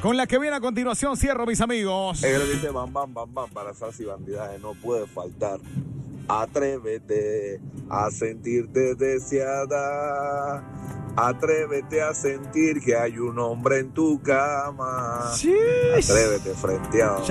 Con la que viene a continuación cierro, mis amigos. Él dice bam, bam, bam, bam, para salsa y bandidaje no puede faltar. Atrévete a sentirte deseada. Atrévete a sentir que hay un hombre en tu cama. Sí. Atrévete, frenteado.